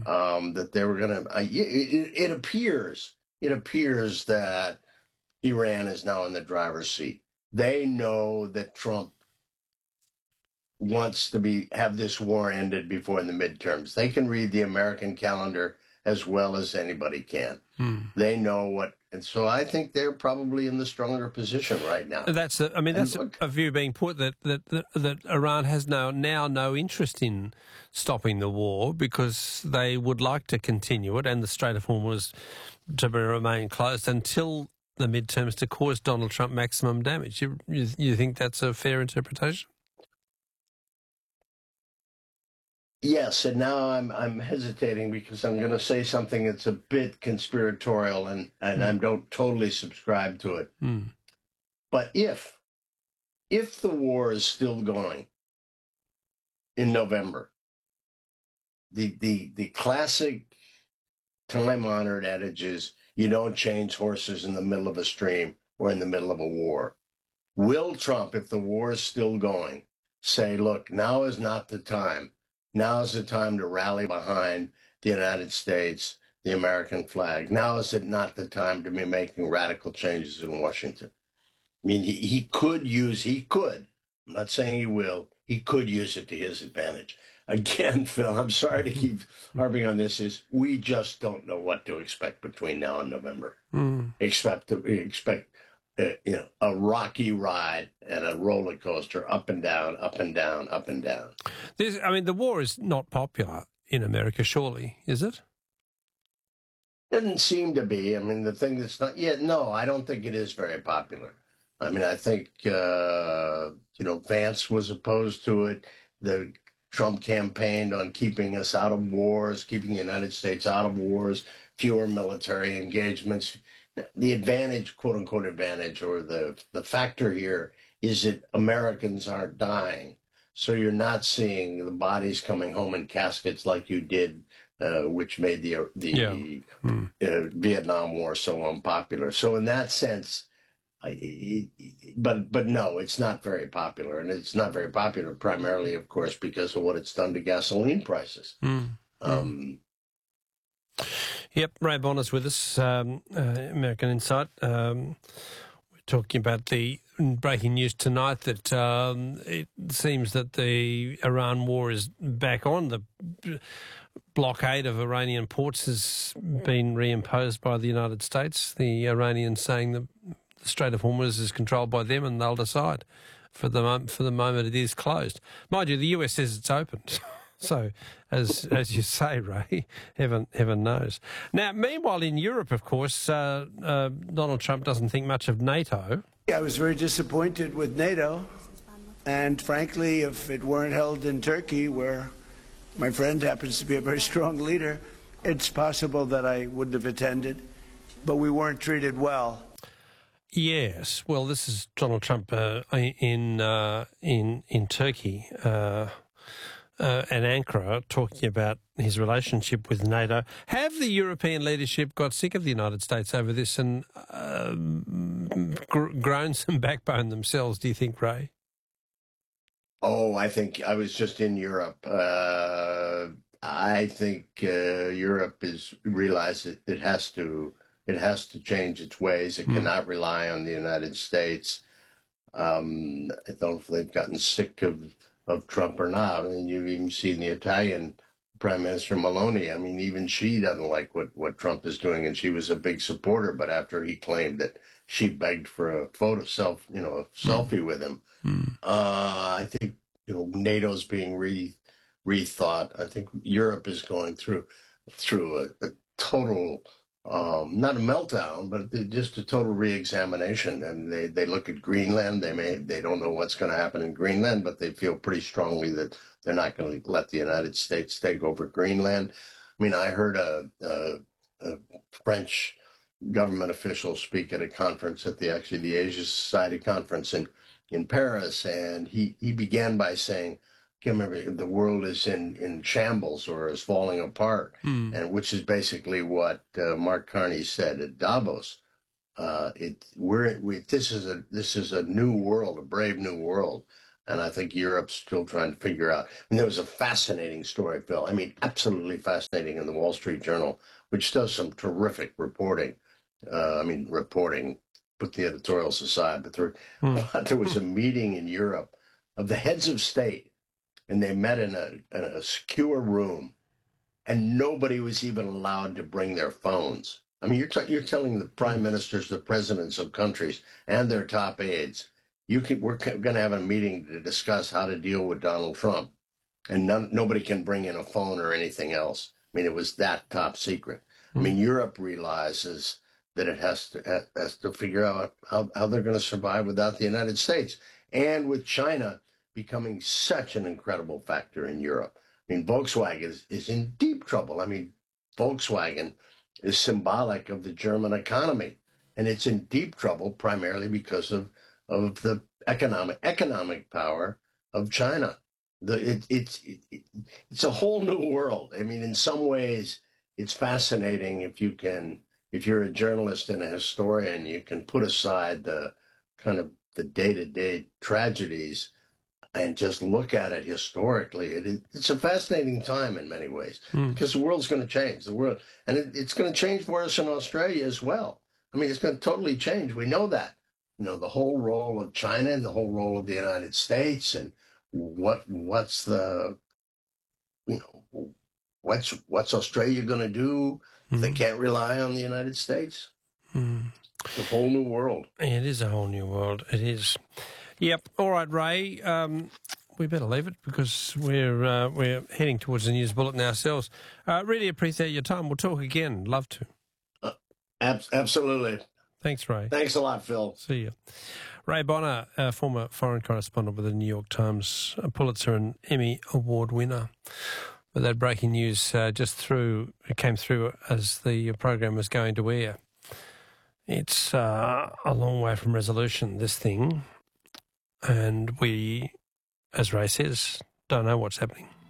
that they were going to. It appears that Iran is now in the driver's seat. They know that Trump wants to have this war ended before the midterms. They can read the American calendar as well as anybody can. They know what, and so I think they're probably in the stronger position right now. That's a view being put that Iran has now no interest in stopping the war because they would like to continue it, and the Strait of Hormuz to remain closed until the midterms to cause Donald Trump maximum damage. You think that's a fair interpretation? Yes, and now I'm hesitating because I'm going to say something that's a bit conspiratorial, and I don't totally subscribe to it. But if the war is still going in November, the classic time-honored adage is you don't change horses in the middle of a stream or in the middle of a war. Will Trump, if the war is still going, say, look, now is not the time. Now is the time to rally behind the United States, the American flag. Now is it not the time to be making radical changes in Washington? I mean, he could, I'm not saying he will, he could use it to his advantage. Again, Phil, I'm sorry to keep harping on this, we just don't know what to expect between now and November. Expect a rocky ride and a roller coaster, up and down, up and down, up and down. The war is not popular in America, surely, is it? Doesn't seem to be. I mean, the thing that's not yet, no, I don't think it is very popular. I mean, I think, Vance was opposed to it. The Trump campaigned on keeping us out of wars, keeping the United States out of wars, fewer military engagements. The advantage, quote unquote advantage, or the factor here is that Americans aren't dying. So you're not seeing the bodies coming home in caskets like you did, which made the Vietnam War so unpopular. So in that sense, but no, it's not very popular. And it's not very popular primarily, of course, because of what it's done to gasoline prices. Yep, Ray Bonner's with us, American Insight. We're talking about the breaking news tonight that it seems that the Iran war is back on. The blockade of Iranian ports has been reimposed by the United States. The Iranians saying the Strait of Hormuz is controlled by them and they'll decide. For the moment, it is closed. Mind you, the US says it's open. So, as you say, Ray, heaven knows. Now, meanwhile, in Europe, of course, Donald Trump doesn't think much of NATO. I was very disappointed with NATO. And frankly, if it weren't held in Turkey, where my friend happens to be a very strong leader, it's possible that I wouldn't have attended. But we weren't treated well. Yes. Well, this is Donald Trump in Turkey. And Ankara talking about his relationship with NATO. Have the European leadership got sick of the United States over this and grown some backbone themselves, do you think, Ray? Oh, I think I was just in Europe. I think Europe has realized that it has to change its ways. It cannot rely on the United States. I don't know if they've gotten sick of Trump or not. I mean, you've even seen the Italian Prime Minister Meloni. I mean, even she doesn't like what Trump is doing, and she was a big supporter. But after he claimed that she begged for a selfie with him, I think NATO's being rethought. I think Europe is going through a total. Not a meltdown, but just a total re-examination. And they look at Greenland. They don't know what's going to happen in Greenland, but they feel pretty strongly that they're not going to let the United States take over Greenland. I mean, I heard a French government official speak at a conference at the Asia Society conference in Paris, and he began by saying, I can't remember, the world is in shambles or is falling apart, and which is basically what Mark Carney said at Davos. This is a new world, a brave new world, And I think Europe's still trying to figure out. And there was a fascinating story, Phil. I mean, absolutely fascinating in the Wall Street Journal, which does some terrific reporting. Reporting, put the editorials aside, but there was a meeting in Europe of the heads of state, and they met in a secure room, and nobody was even allowed to bring their phones. I mean, you're telling the prime ministers, the presidents of countries, and their top aides, we're going to have a meeting to discuss how to deal with Donald Trump, and nobody can bring in a phone or anything else. I mean, it was that top secret. I mean, Europe realizes that it has to figure out how they're going to survive without the United States, and with China becoming such an incredible factor in Europe. I mean, Volkswagen is in deep trouble. I mean, Volkswagen is symbolic of the German economy, and it's in deep trouble primarily because of the economic power of China. It's a whole new world. I mean, in some ways, it's fascinating if you're a journalist and a historian, you can put aside the kind of the day-to-day tragedies and just look at it historically. It's a fascinating time in many ways because the world's going to change. It's going to change for us in Australia as well. I mean, it's going to totally change. We know that. You know, the whole role of China and the whole role of the United States, and what's Australia going to do? They can't rely on the United States. It's a whole new world. It is a whole new world. It is. Yep. All right, Ray. We better leave it because we're heading towards the news bulletin ourselves. Really appreciate your time. We'll talk again. Love to. Absolutely. Thanks, Ray. Thanks a lot, Phil. See you. Ray Bonner, former foreign correspondent with the New York Times, a Pulitzer and Emmy Award winner. But that breaking news it came through as the program was going to air. It's a long way from resolution, this thing. And we, as Ray says, don't know what's happening.